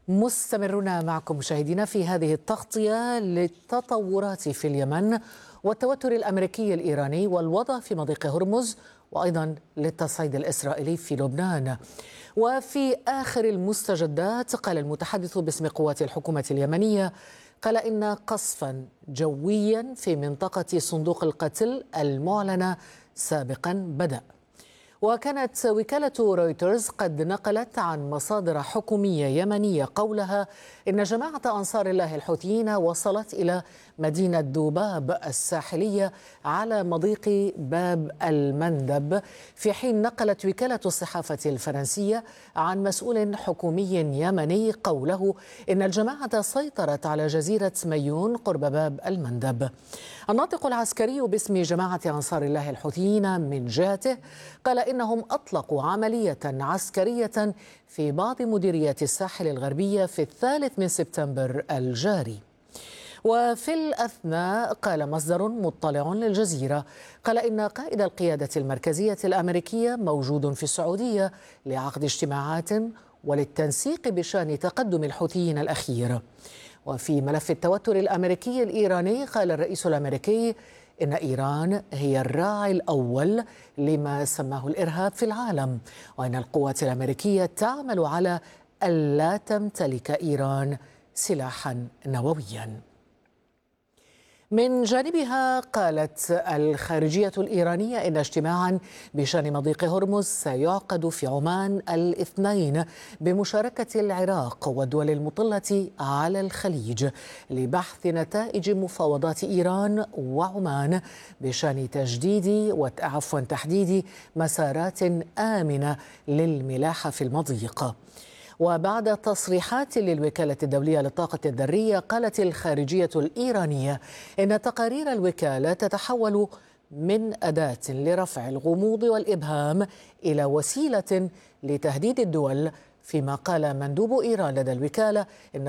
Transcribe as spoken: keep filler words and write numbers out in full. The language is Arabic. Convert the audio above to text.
مستمرون معكم مشاهدينا في هذه التغطية للتطورات في اليمن والتوتر الأمريكي الإيراني والوضع في مضيق هرمز، وأيضا للتصعيد الإسرائيلي في لبنان. وفي آخر المستجدات قال المتحدث باسم قوات الحكومة اليمنية قال إن قصفا جويا في منطقة صندوق القتل المعلنة سابقا بدأ. وكانت وكالة رويترز قد نقلت عن مصادر حكومية يمنية قولها إن جماعة أنصار الله الحوثيين وصلت إلى مدينة دوباب الساحلية على مضيق باب المندب، في حين نقلت وكالة الصحافة الفرنسية عن مسؤول حكومي يمني قوله إن الجماعة سيطرت على جزيرة ميون قرب باب المندب. الناطق العسكري باسم جماعة أنصار الله الحوثيين من جهته قال إنهم أطلقوا عملية عسكرية في بعض مديريات الساحل الغربية في الثالث من سبتمبر الجاري. وفي الأثناء قال مصدر مطلع للجزيرة قال إن قائد القيادة المركزية الأمريكية موجود في السعودية لعقد اجتماعات وللتنسيق بشأن تقدم الحوثيين الأخير. وفي ملف التوتر الأمريكي الإيراني قال الرئيس الأمريكي إن إيران هي الراعي الأول لما سماه الإرهاب في العالم، وإن القوات الأمريكية تعمل على ألا تمتلك إيران سلاحا نوويا. من جانبها قالت الخارجية الإيرانية إن اجتماعا بشأن مضيق هرمز سيعقد في عمان الاثنين بمشاركة العراق والدول المطلة على الخليج لبحث نتائج مفاوضات إيران وعمان بشأن تجديد وعفوا تحديد مسارات آمنة للملاحة في المضيق. وبعد تصريحات للوكالة الدولية للطاقة الذرية قالت الخارجية الإيرانية إن تقارير الوكالة تتحول من أداة لرفع الغموض والإبهام إلى وسيلة لتهديد الدول، فيما قال مندوب إيران لدى الوكالة إن